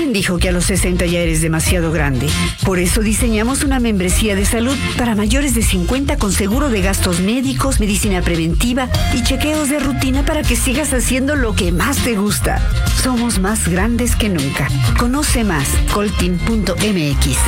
¿Quién dijo que a los 60 ya eres demasiado grande? Por eso diseñamos una membresía de salud para mayores de 50 con seguro de gastos médicos, medicina preventiva y chequeos de rutina para que sigas haciendo lo que más te gusta. Somos más grandes que nunca. Conoce más, colteam.mx.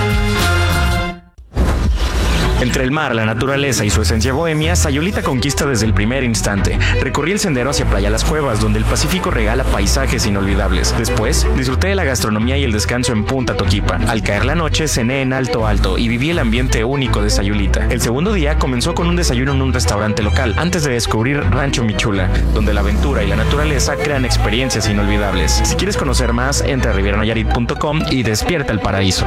Entre el mar, la naturaleza y su esencia bohemia, Sayulita conquista desde el primer instante. Recorrí el sendero hacia Playa Las Cuevas, donde el Pacífico regala paisajes inolvidables. Después, disfruté de la gastronomía y el descanso en Punta Toquipa. Al caer la noche, cené en Alto Alto y viví el ambiente único de Sayulita. El segundo día comenzó con un desayuno en un restaurante local, antes de descubrir Rancho Michula, donde la aventura y la naturaleza crean experiencias inolvidables. Si quieres conocer más, entra a rivieranayarit.com y despierta el paraíso.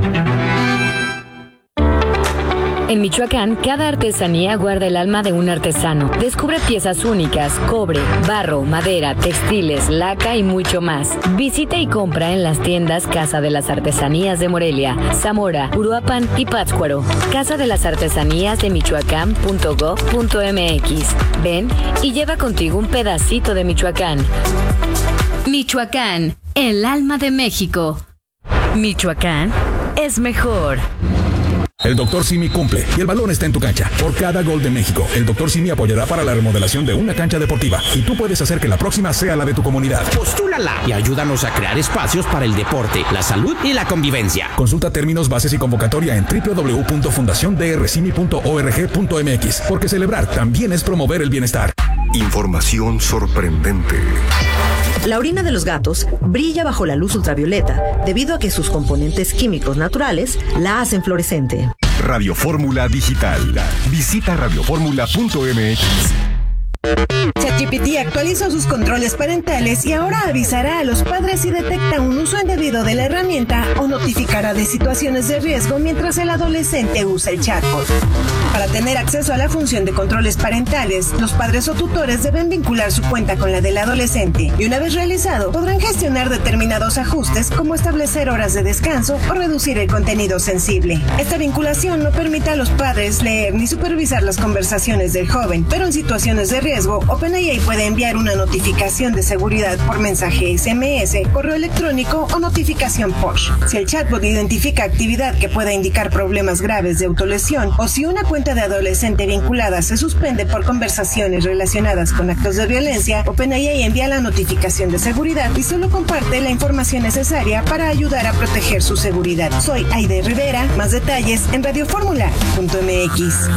En Michoacán, cada artesanía guarda el alma de un artesano. Descubre piezas únicas, cobre, barro, madera, textiles, laca y mucho más. Visita y compra en las tiendas Casa de las Artesanías de Morelia, Zamora, Uruapan y Pátzcuaro. Casa de las Artesanías de Michoacán.gov.mx. Ven y lleva contigo un pedacito de Michoacán. Michoacán, el alma de México. Michoacán es mejor. El Dr. Simi cumple y el balón está en tu cancha. Por cada gol de México, el Dr. Simi apoyará para la remodelación de una cancha deportiva y tú puedes hacer que la próxima sea la de tu comunidad. Postúlala y ayúdanos a crear espacios para el deporte, la salud y la convivencia. Consulta términos, bases y convocatoria en www.fundaciondrcimi.org.mx, porque celebrar también es promover el bienestar. Información sorprendente. La orina de los gatos brilla bajo la luz ultravioleta debido a que sus componentes químicos naturales la hacen fluorescente. Radio Fórmula Digital. Visita radioformula.mx. ChatGPT actualizó sus controles parentales y ahora avisará a los padres si detecta un uso indebido de la herramienta o notificará de situaciones de riesgo mientras el adolescente usa el chatbot. Para tener acceso a la función de controles parentales, los padres o tutores deben vincular su cuenta con la del adolescente y una vez realizado, podrán gestionar determinados ajustes como establecer horas de descanso o reducir el contenido sensible. Esta vinculación no permite a los padres leer ni supervisar las conversaciones del joven, pero en situaciones de riesgo, OpenAI puede enviar una notificación de seguridad por mensaje SMS, correo electrónico o notificación push. Si el chatbot identifica actividad que pueda indicar problemas graves de autolesión o si una cuenta de adolescente vinculada se suspende por conversaciones relacionadas con actos de violencia, OpenAI envía la notificación de seguridad y solo comparte la información necesaria para ayudar a proteger su seguridad. Soy Aide Rivera, más detalles en radioformula.mx.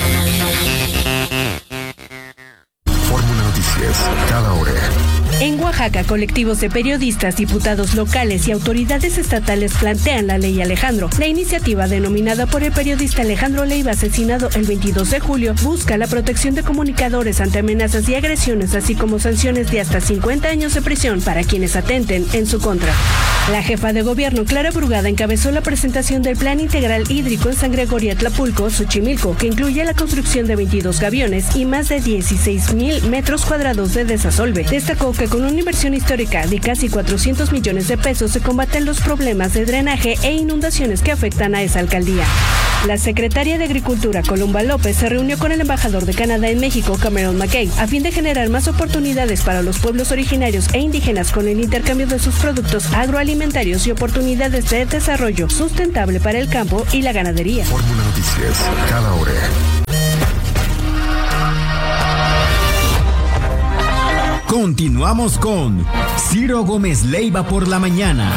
Cada hora. En Oaxaca, colectivos de periodistas, diputados locales y autoridades estatales plantean la Ley Alejandro. La iniciativa, denominada por el periodista Alejandro Leiva, asesinado el 22 de julio, busca la protección de comunicadores ante amenazas y agresiones, así como sanciones de hasta 50 años de prisión para quienes atenten en su contra. La jefa de gobierno, Clara Brugada, encabezó la presentación del Plan Integral Hídrico en San Gregorio Atlapulco, Xochimilco, que incluye la construcción de 22 gaviones y más de 16,000 metros cuadrados de desasolve. Destacó que con una inversión histórica de casi 400 millones de pesos se combaten los problemas de drenaje e inundaciones que afectan a esa alcaldía. La secretaria de Agricultura, Columba López, se reunió con el embajador de Canadá en México, Cameron McKay, a fin de generar más oportunidades para los pueblos originarios e indígenas con el intercambio de sus productos agroalimentarios y oportunidades de desarrollo sustentable para el campo y la ganadería. Fórmula Noticias, cada hora. Continuamos con Ciro Gómez Leiva por la mañana.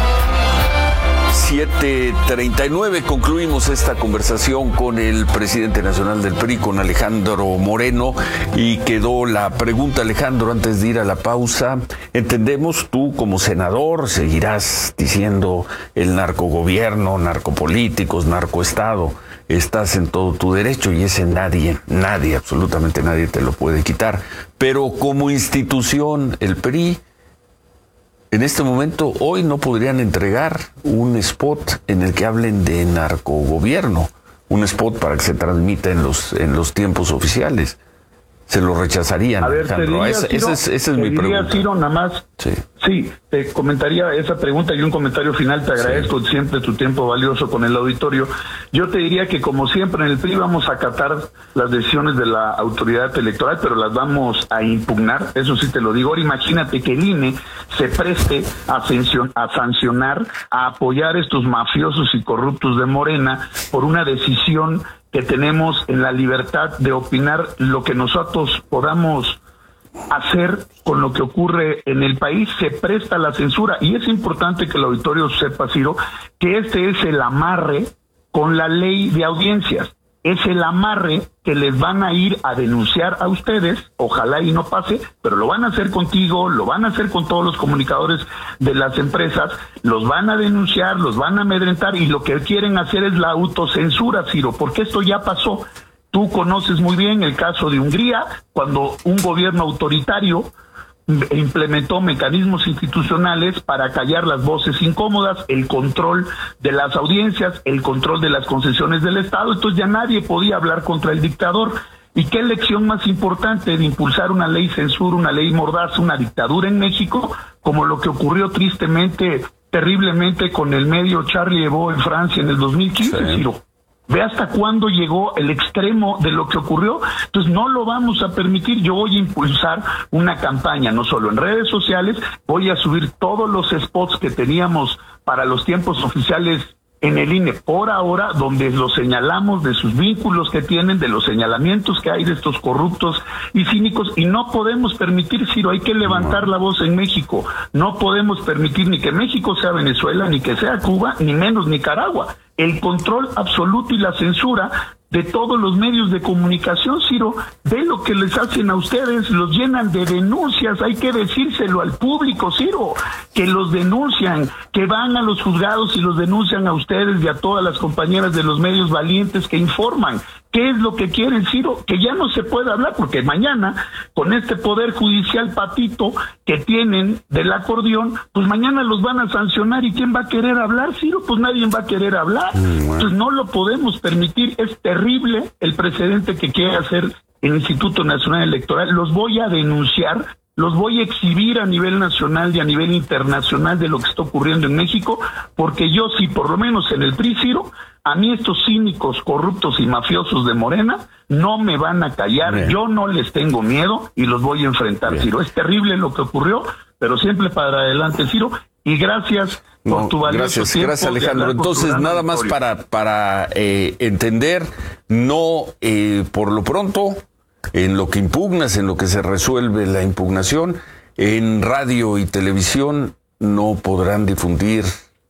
7:39, concluimos esta conversación con el presidente nacional del PRI, con Alejandro Moreno, y quedó la pregunta, Alejandro, antes de ir a la pausa. Entendemos, tú como senador seguirás diciendo el narcogobierno, narcopolíticos, narcoestado. Estás en todo tu derecho y ese nadie, absolutamente nadie te lo puede quitar. Pero como institución, el PRI, en este momento, hoy no podrían entregar un spot en el que hablen de narcogobierno, un spot para que se transmita en los tiempos oficiales. Se lo rechazarían, a ver, Alejandro. Esa es mi pregunta. Ciro, nada más Sí, te comentaría esa pregunta y un comentario final. Te agradezco siempre tu tiempo valioso con el auditorio. Yo te diría que, como siempre, en el PRI vamos a acatar las decisiones de la autoridad electoral, pero las vamos a impugnar. Eso sí te lo digo. Ahora imagínate que el INE se preste a sancionar, a apoyar a estos mafiosos y corruptos de Morena por una decisión que tenemos en la libertad de opinar lo que nosotros podamos hacer con lo que ocurre en el país. Se presta la censura, y es importante que el auditorio sepa, Ciro, que este es el amarre con la ley de audiencias, es el amarre que les van a ir a denunciar a ustedes. Ojalá y no pase, pero lo van a hacer contigo, lo van a hacer con todos los comunicadores de las empresas, los van a denunciar, los van a amedrentar, y lo que quieren hacer es la autocensura, Ciro, porque esto ya pasó. Tú conoces muy bien el caso de Hungría, cuando un gobierno autoritario implementó mecanismos institucionales para callar las voces incómodas, el control de las audiencias, el control de las concesiones del Estado. Entonces ya nadie podía hablar contra el dictador. ¿Y qué lección más importante de impulsar una ley censura, una ley mordaza, una dictadura en México, como lo que ocurrió tristemente, terriblemente, con el medio Charlie Hebdo en Francia en el 2015, Ciro? Ve hasta cuándo llegó el extremo de lo que ocurrió. Entonces no lo vamos a permitir. Yo voy a impulsar una campaña, no solo en redes sociales, voy a subir todos los spots que teníamos para los tiempos oficiales en el INE por ahora, donde los señalamos de sus vínculos que tienen, de los señalamientos que hay de estos corruptos y cínicos, y no podemos permitir, Ciro, hay que levantar la voz en México. No podemos permitir ni que México sea Venezuela, ni que sea Cuba, ni menos Nicaragua. El control absoluto y la censura de todos los medios de comunicación, Ciro, ve lo que les hacen a ustedes, los llenan de denuncias. Hay que decírselo al público, Ciro, que los denuncian, que van a los juzgados y los denuncian a ustedes y a todas las compañeras de los medios valientes que informan. ¿Qué es lo que quieren, Ciro? Que ya no se pueda hablar, porque mañana, con este poder judicial patito que tienen del acordeón, pues mañana los van a sancionar. ¿Y quién va a querer hablar, Ciro? Pues nadie va a querer hablar. Entonces no lo podemos permitir. Es terrible el precedente que quiere hacer el Instituto Nacional Electoral. Los voy a denunciar, los voy a exhibir a nivel nacional y a nivel internacional de lo que está ocurriendo en México, porque yo sí, por lo menos en el PRI, Ciro, a mí estos cínicos, corruptos y mafiosos de Morena no me van a callar. Bien. Yo no les tengo miedo y los voy a enfrentar, bien. Ciro. Es terrible lo que ocurrió, pero siempre para adelante, Ciro. Y gracias por tu valioso tiempo. Gracias, Alejandro. Entonces, nada más para entender, no, por lo pronto, en lo que impugnas, en lo que se resuelve la impugnación, en radio y televisión no podrán difundir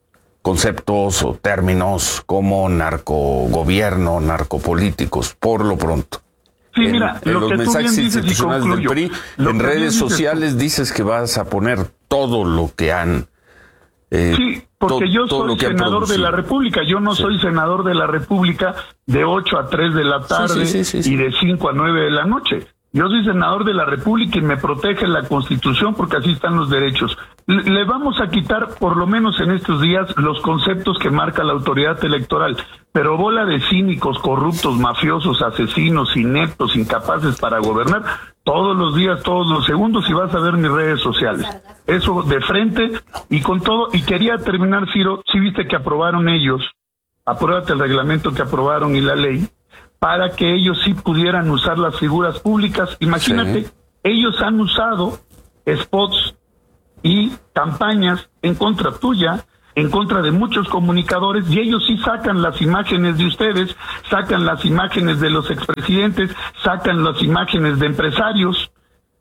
conceptos o términos como narcogobierno, narcopolíticos, por lo pronto. Sí, mira, en los mensajes institucionales del PRI, en redes sociales dices que vas a poner todo lo que han... sí, porque yo soy senador de la República. Yo no soy senador de la República de 8 a 3 de la tarde y de 5 a 9 de la noche. Yo soy senador de la República y me protege la Constitución, porque así están los derechos. Le vamos a quitar, por lo menos en estos días, los conceptos que marca la autoridad electoral. Pero bola de cínicos, corruptos, mafiosos, asesinos, ineptos, incapaces para gobernar, todos los días, todos los segundos, y vas a ver mis redes sociales. Eso de frente y con todo. Y quería terminar, Ciro, si viste que aprobaron ellos, apruébate el reglamento que aprobaron y la ley, para que ellos sí pudieran usar las figuras públicas. Imagínate, ellos han usado spots y campañas en contra tuya, en contra de muchos comunicadores, y ellos sí sacan las imágenes de ustedes, sacan las imágenes de los expresidentes, sacan las imágenes de empresarios,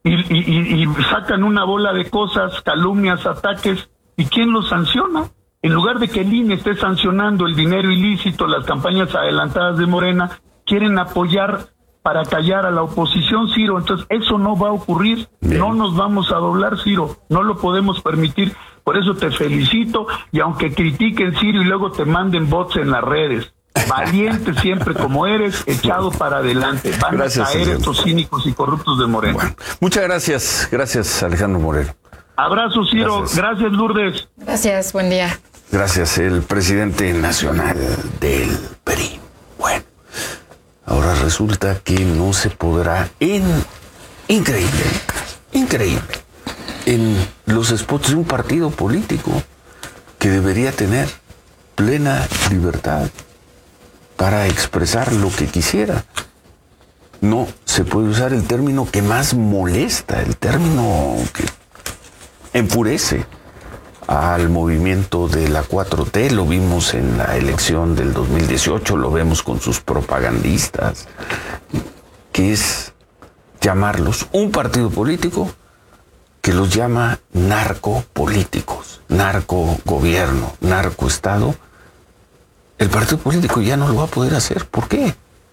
y sacan una bola de cosas, calumnias, ataques. ¿Y quién los sanciona? En lugar de que el INE esté sancionando el dinero ilícito, las campañas adelantadas de Morena, quieren apoyar para callar a la oposición, Ciro. Entonces eso no va a ocurrir. Bien. No nos vamos a doblar, Ciro, no lo podemos permitir. Por eso te felicito, y aunque critiquen, Ciro, y luego te manden bots en las redes, valiente siempre como eres, echado para adelante. Van a caer estos cínicos y corruptos de Morena. Bueno, muchas gracias Alejandro Moreno. Abrazo, Ciro. Gracias, Lourdes. Gracias, buen día. Gracias, el presidente nacional del PRI. Bueno, ahora resulta que no se podrá, increíble, en los spots de un partido político que debería tener plena libertad para expresar lo que quisiera. No se puede usar el término que más molesta, el término que enfurece al movimiento de la 4T. Lo vimos en la elección del 2018, lo vemos con sus propagandistas, que es llamarlos un partido político que los llama narcopolíticos, narcogobierno, narcoestado. El partido político ya no lo va a poder hacer. ¿Por qué?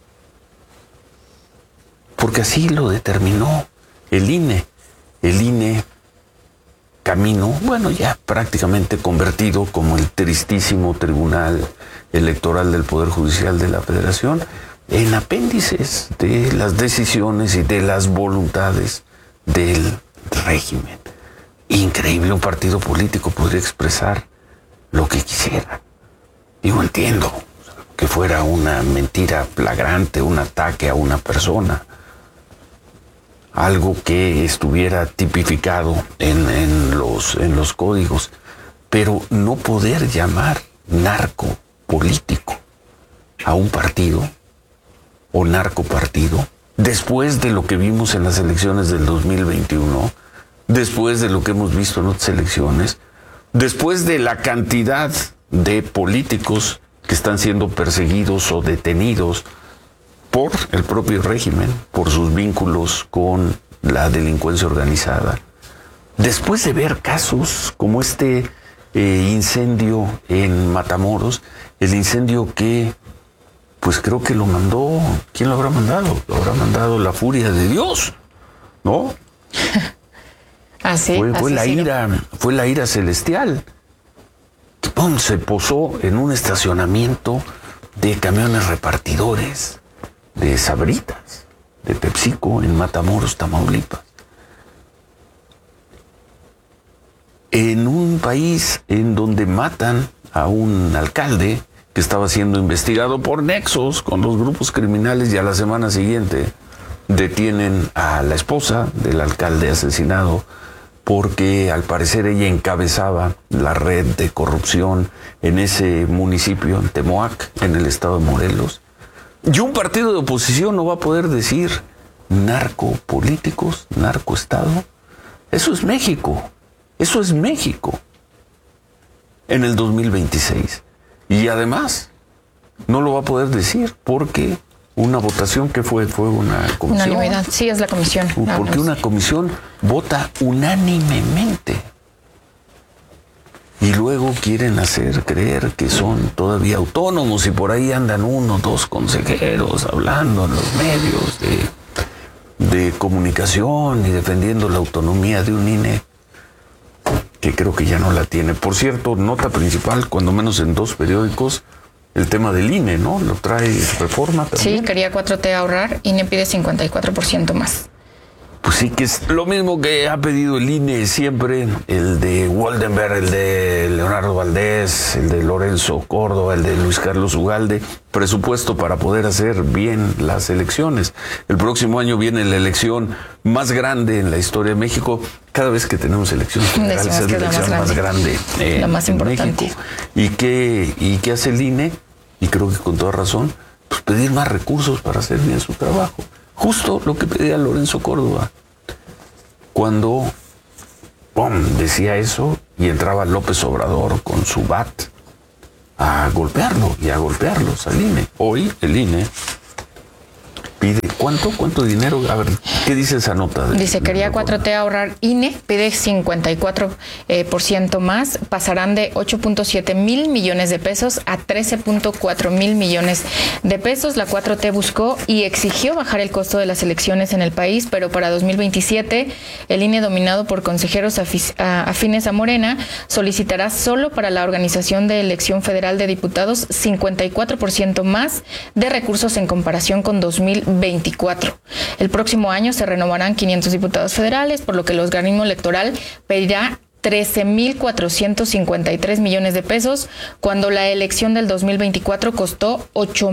Porque así lo determinó el INE. El INE, camino, bueno, ya prácticamente convertido como el tristísimo Tribunal Electoral del Poder Judicial de la Federación, en apéndices de las decisiones y de las voluntades del régimen. Increíble, un partido político podría expresar lo que quisiera. Yo entiendo que fuera una mentira flagrante, un ataque a una persona, algo que estuviera tipificado en los códigos, pero no poder llamar narco político a un partido o narcopartido, después de lo que vimos en las elecciones del 2021, después de lo que hemos visto en otras elecciones, después de la cantidad de políticos que están siendo perseguidos o detenidos por el propio régimen, por sus vínculos con la delincuencia organizada. Después de ver casos como este incendio en Matamoros, el incendio que, pues creo que lo mandó, ¿quién lo habrá mandado? Lo habrá mandado la furia de Dios, ¿no? Así, fue la ira celestial. ¡Pum! Se posó en un estacionamiento de camiones repartidores de Sabritas, de PepsiCo, en Matamoros, Tamaulipas. En un país en donde matan a un alcalde que estaba siendo investigado por nexos con los grupos criminales, y a la semana siguiente detienen a la esposa del alcalde asesinado porque al parecer ella encabezaba la red de corrupción en ese municipio, en Temoac, en el estado de Morelos. Y un partido de oposición no va a poder decir narcopolíticos, narcoestado. Eso es México. Eso es México en el 2026. Y además no lo va a poder decir porque una votación que fue una comisión. Unanimidad, sí, es la comisión. Porque una comisión vota unánimemente. Y luego quieren hacer creer que son todavía autónomos y por ahí andan 1 o 2 consejeros hablando en los medios de comunicación y defendiendo la autonomía de un INE que creo que ya no la tiene. Por cierto, nota principal, cuando menos en 2 periódicos, el tema del INE, ¿no? Lo trae Reforma también. Sí, quería 4T ahorrar, INE pide 54% más. Pues sí, que es lo mismo que ha pedido el INE siempre, el de Waldenberg, el de Leonardo Valdés, el de Lorenzo Córdoba, el de Luis Carlos Ugalde, presupuesto para poder hacer bien las elecciones. El próximo año viene la elección más grande en la historia de México. Cada vez que tenemos elecciones generales es la elección más grande la más importante. México. ¿Y qué hace el INE? Y creo que con toda razón, pues pedir más recursos para hacer bien su trabajo. Justo lo que pedía Lorenzo Córdoba. Cuando decía eso y entraba López Obrador con su bat a golpearlo y a golpearlos al INE. Hoy el INE pide ¿cuánto dinero? A ver, ¿qué dice esa nota? Dice, quería 4T ahorrar, INE pide 54% más, pasarán de 8.7 mil millones de pesos a 13.4 mil millones de pesos. La 4T buscó y exigió bajar el costo de las elecciones en el país, pero para 2027 el INE, dominado por consejeros afines a Morena, solicitará solo para la organización de elección federal de diputados 54% más de recursos en comparación con 2024. El próximo año se renovarán 500 diputados federales, por lo que el organismo electoral pedirá 13,453 millones de pesos, cuando la elección del 2024 costó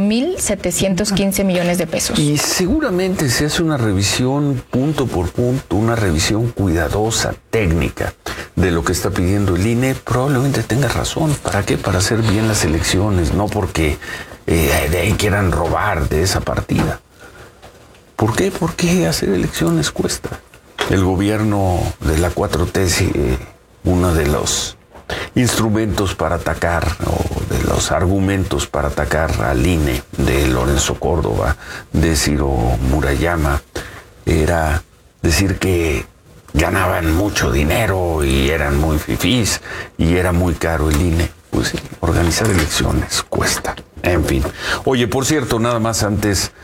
8,715 millones de pesos. Y seguramente se hace una revisión punto por punto, una revisión cuidadosa, técnica, de lo que está pidiendo el INE, probablemente tenga razón. ¿Para qué? Para hacer bien las elecciones, no porque de ahí quieran robar de esa partida. ¿Por qué? Porque hacer elecciones cuesta. El gobierno de la 4T, uno de los instrumentos para atacar, o de los argumentos para atacar al INE de Lorenzo Córdoba, de Ciro Murayama, era decir que ganaban mucho dinero y eran muy fifís y era muy caro el INE. Pues sí, organizar elecciones cuesta. En fin. Oye, por cierto, nada más antes...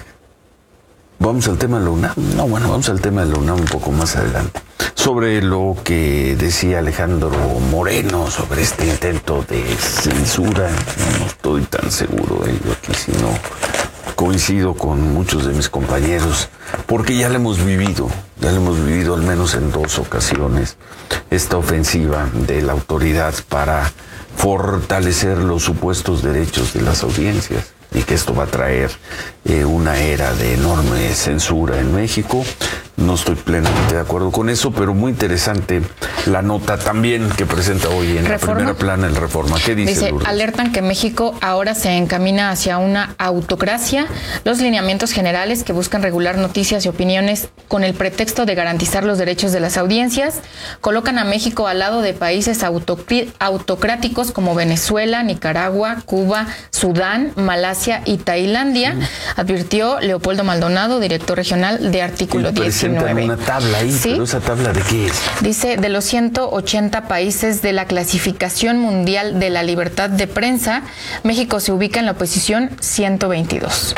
Vamos al tema de la UNAM. No, bueno, vamos al tema de la UNAM un poco más adelante. Sobre lo que decía Alejandro Moreno, sobre este intento de censura. No estoy tan seguro de ello aquí, si no coincido con muchos de mis compañeros, porque ya lo hemos vivido al menos en 2 ocasiones, esta ofensiva de la autoridad para fortalecer los supuestos derechos de las audiencias, y que esto va a traer una era de enorme censura en México. No estoy plenamente de acuerdo con eso, pero muy interesante la nota también que presenta hoy en ¿Reforma? La primera plana el Reforma. ¿Qué dice? Dice, Lourdes? alertan que México ahora se encamina hacia una autocracia. Los lineamientos generales que buscan regular noticias y opiniones con el pretexto de garantizar los derechos de las audiencias colocan a México al lado de países autocráticos como Venezuela, Nicaragua, Cuba, Sudán, Malasia y Tailandia, advirtió Leopoldo Maldonado, director regional de Artículo 19. Una tabla ahí, ¿Sí? ¿Pero esa tabla de qué es? Dice, de los 180 países de la Clasificación Mundial de la Libertad de Prensa, México se ubica en la posición 122.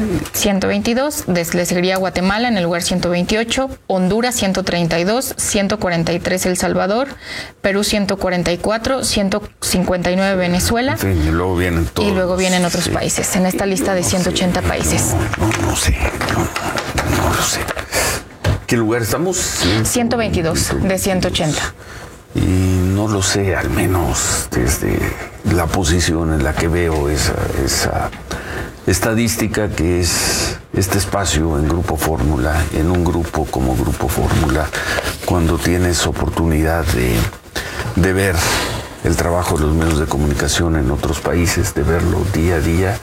122, le seguiría Guatemala en el lugar 128, Honduras 132, 143 El Salvador, Perú 144, 159 Venezuela. En fin, y luego vienen todos. Y luego vienen otros países, en esta lista de 180 países. No sé, no lo sé. ¿Qué lugar estamos? 122 de 180. Y no lo sé, al menos desde la posición en la que veo esa estadística, que es este espacio en Grupo Fórmula, en un grupo como Grupo Fórmula, cuando tienes oportunidad de ver el trabajo de los medios de comunicación en otros países, de verlo día a día,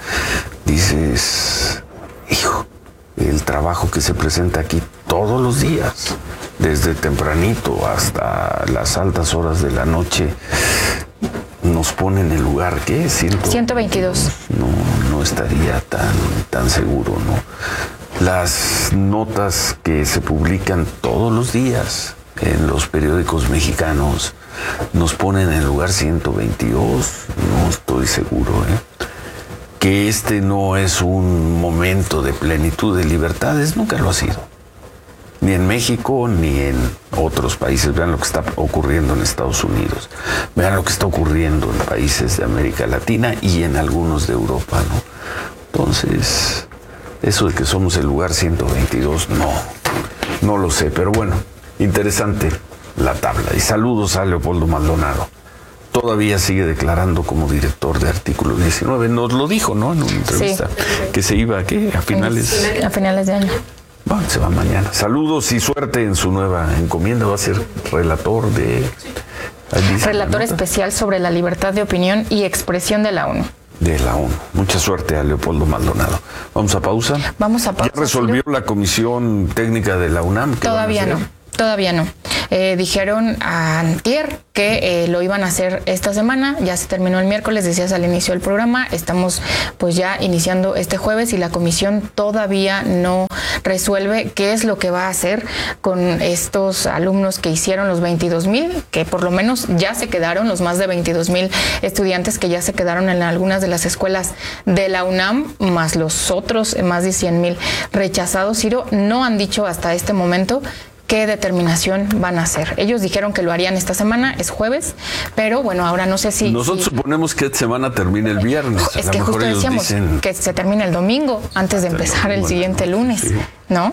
dices, hijo, el trabajo que se presenta aquí todos los días, desde tempranito hasta las altas horas de la noche, nos pone en el lugar que es 122. No estaría tan seguro, ¿no? Las notas que se publican todos los días en los periódicos mexicanos nos ponen en el lugar 122, no estoy seguro, que este no es un momento de plenitud de libertades, nunca lo ha sido. Ni en México, ni en otros países. Vean lo que está ocurriendo en Estados Unidos. Vean lo que está ocurriendo en países de América Latina y en algunos de Europa, ¿no? Entonces, eso de que somos el lugar 122, no lo sé. Pero bueno, interesante la tabla. Y saludos a Leopoldo Maldonado. Todavía sigue declarando como director de Artículo 19. Nos lo dijo, ¿no? En una entrevista. Sí. Que se iba, ¿a qué? A finales de año. Bueno, se va mañana. Saludos y suerte en su nueva encomienda. Va a ser relator de... Relator especial sobre la libertad de opinión y expresión de la ONU. De la ONU. Mucha suerte a Leopoldo Maldonado. ¿Vamos a pausa? Vamos a pausa. ¿Ya resolvió la comisión técnica de la UNAM? Todavía no. Dijeron antier que lo iban a hacer esta semana, ya se terminó el miércoles, decías al inicio del programa, estamos pues ya iniciando este jueves y la comisión todavía no resuelve qué es lo que va a hacer con estos alumnos que hicieron los 22,000, que por lo menos ya se quedaron, los más de 22,000 estudiantes que ya se quedaron en algunas de las escuelas de la UNAM, más los otros más de 100,000 rechazados. Ciro, no han dicho hasta este momento qué determinación van a hacer. Ellos dijeron que lo harían esta semana, es jueves, pero bueno, ahora no sé si... Nosotros suponemos que esta semana termina el viernes. Es que justo decíamos que se termina el domingo, antes de empezar el siguiente lunes, ¿no?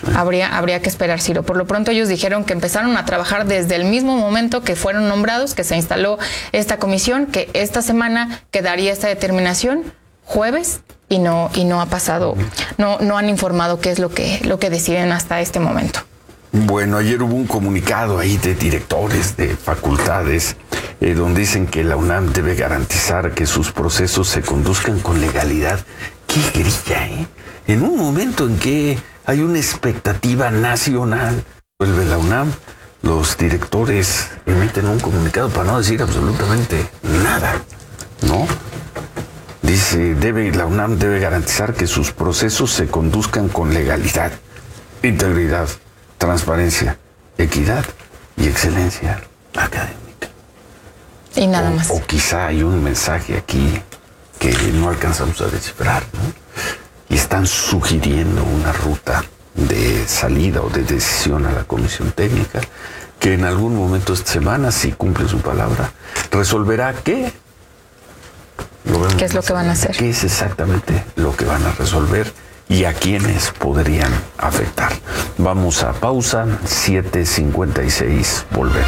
Habría que esperar, Ciro. Por lo pronto ellos dijeron que empezaron a trabajar desde el mismo momento que fueron nombrados, que se instaló esta comisión, que esta semana quedaría esta determinación jueves y no ha pasado, no han informado qué es lo que deciden hasta este momento. Bueno, ayer hubo un comunicado ahí de directores de facultades donde dicen que la UNAM debe garantizar que sus procesos se conduzcan con legalidad. ¡Qué grilla, eh! En un momento en que hay una expectativa nacional, vuelve la UNAM, los directores emiten un comunicado para no decir absolutamente nada, ¿no? Dice, la UNAM debe garantizar que sus procesos se conduzcan con legalidad, integridad, transparencia, equidad y excelencia académica. Y nada más. O quizá hay un mensaje aquí que no alcanzamos a descifrar, ¿no? Y están sugiriendo una ruta de salida o de decisión a la comisión técnica que en algún momento esta semana, si cumple su palabra, resolverá qué. ¿Qué es lo que van a hacer? ¿Qué es exactamente lo que van a resolver y a quiénes podrían afectar? Vamos a pausa, 7:56, volvemos.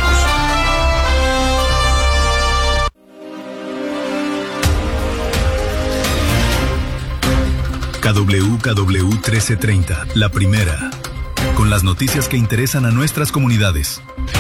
KWKW 1330, la primera, con las noticias que interesan a nuestras comunidades.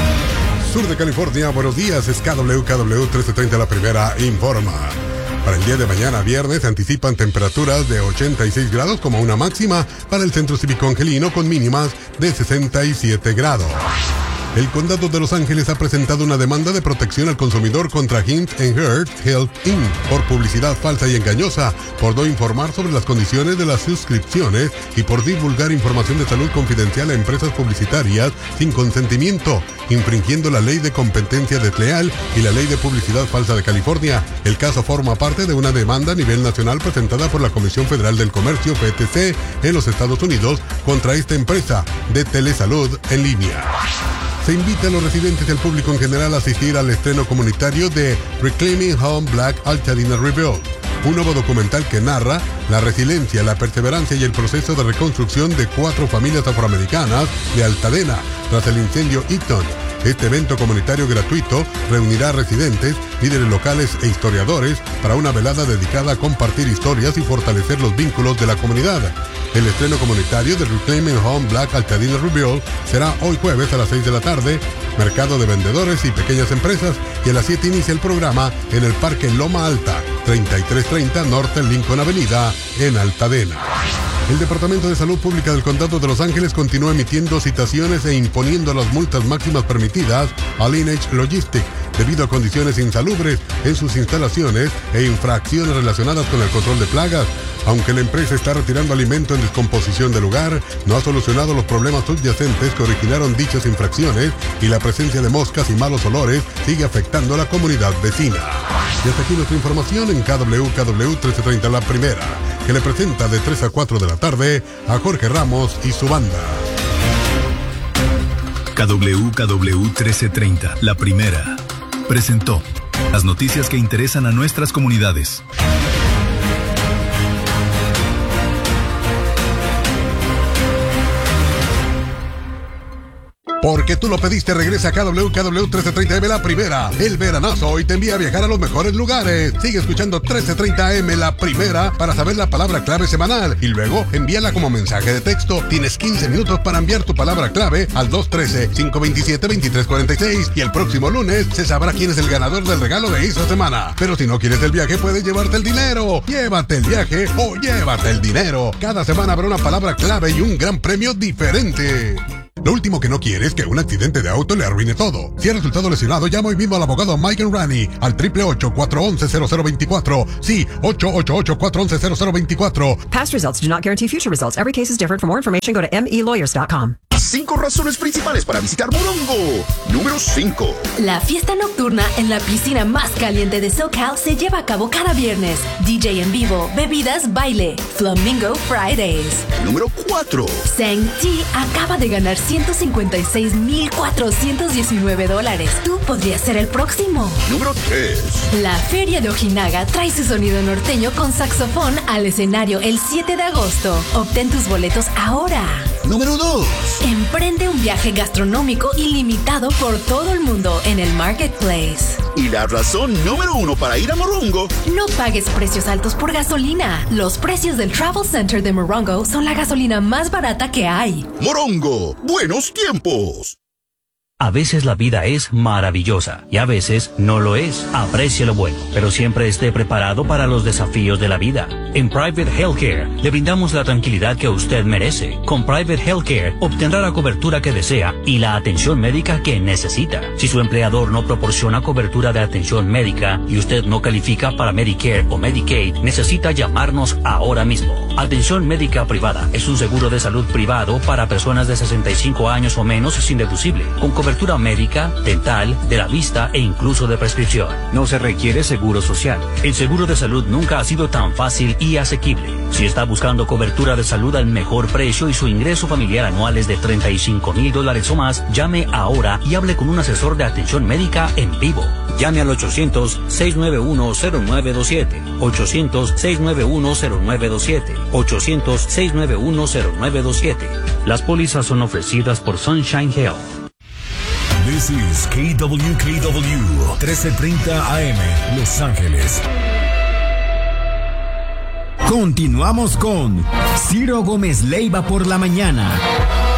Sur de California, buenos días, es KWKW 1330, la primera, informa. Para el día de mañana, viernes, se anticipan temperaturas de 86 grados como una máxima para el Centro Cívico Angelino con mínimas de 67 grados. El Condado de Los Ángeles ha presentado una demanda de protección al consumidor contra Hims & Hers Health Inc. por publicidad falsa y engañosa, por no informar sobre las condiciones de las suscripciones y por divulgar información de salud confidencial a empresas publicitarias sin consentimiento, infringiendo la Ley de Competencia Desleal y la Ley de Publicidad Falsa de California. El caso forma parte de una demanda a nivel nacional presentada por la Comisión Federal del Comercio, FTC, en los Estados Unidos contra esta empresa de telesalud en línea. Se invita a los residentes y al público en general a asistir al estreno comunitario de Reclaiming Home Black Altadena Rebuild, un nuevo documental que narra la resiliencia, la perseverancia y el proceso de reconstrucción de 4 familias afroamericanas de Altadena tras el incendio Eaton. Este evento comunitario gratuito reunirá a residentes, líderes locales e historiadores para una velada dedicada a compartir historias y fortalecer los vínculos de la comunidad. El estreno comunitario de Reclaiming Home Black Altadena Rebuild será hoy jueves a las 6 de la tarde, mercado de vendedores y pequeñas empresas, y a las 7 inicia el programa en el Parque Loma Alta, 3330 Norte Lincoln Avenida, en Altadena. El Departamento de Salud Pública del Condado de Los Ángeles continúa emitiendo citaciones e imponiendo las multas máximas permitidas a Lineage Logistics debido a condiciones insalubres en sus instalaciones e infracciones relacionadas con el control de plagas. Aunque la empresa está retirando alimento en descomposición del lugar, no ha solucionado los problemas subyacentes que originaron dichas infracciones y la presencia de moscas y malos olores sigue afectando a la comunidad vecina. Y hasta aquí nuestra información en KWKW 1330, la primera, que le presenta de 3 a 4 de la tarde a Jorge Ramos y su banda. KWKW 1330, la primera, presentó las noticias que interesan a nuestras comunidades. Porque tú lo pediste, regresa a KWKW 1330M, la primera. El veranazo hoy te envía a viajar a los mejores lugares. Sigue escuchando 1330M, la primera, para saber la palabra clave semanal. Y luego envíala como mensaje de texto. Tienes 15 minutos para enviar tu palabra clave al 213-527-2346. Y el próximo lunes se sabrá quién es el ganador del regalo de esta semana. Pero si no quieres el viaje, puedes llevarte el dinero. Llévate el viaje o llévate el dinero. Cada semana habrá una palabra clave y un gran premio diferente. Lo último que no quiere es que un accidente de auto le arruine todo. Si ha resultado lesionado, llama hoy mismo al abogado Mike Rani al 888-411-0024. Sí, 888-411-0024. Past results do not guarantee future results. Every case is different. For more information, go to melawyers.com. 5 razones principales para visitar Morongo. Número 5. La fiesta nocturna en la piscina más caliente de SoCal se lleva a cabo cada viernes. DJ en vivo, bebidas, baile. Flamingo Fridays. Número 4. Seng-Ti acaba de ganar $156,419. Tú podrías ser el próximo. Número 3. La Feria de Ojinaga trae su sonido norteño con saxofón al escenario el 7 de agosto. Obtén tus boletos ahora. Número 2. Emprende un viaje gastronómico ilimitado por todo el mundo en el Marketplace. Y la razón número 1 para ir a Morongo. No pagues precios altos por gasolina. Los precios del Travel Center de Morongo son la gasolina más barata que hay. Morongo, buenos tiempos. A veces la vida es maravillosa y a veces no lo es. Aprecie lo bueno, pero siempre esté preparado para los desafíos de la vida. En Private Healthcare le brindamos la tranquilidad que usted merece. Con Private Healthcare obtendrá la cobertura que desea y la atención médica que necesita. Si su empleador no proporciona cobertura de atención médica y usted no califica para Medicare o Medicaid, necesita llamarnos ahora mismo. Atención médica privada es un seguro de salud privado para personas de 65 años o menos sin deducible, con cobertura médica, dental, de la vista e incluso de prescripción. No se requiere seguro social. El seguro de salud nunca ha sido tan fácil y asequible. Si está buscando cobertura de salud al mejor precio y su ingreso familiar anual es de $35,000 o más, llame ahora y hable con un asesor de atención médica en vivo. Llame al 800-691-0927. 800-691-0927. 800-691-0927. Las pólizas son ofrecidas por Sunshine Health. This is KWKW 1330 AM, Los Ángeles. Continuamos con Ciro Gómez Leiva por la mañana.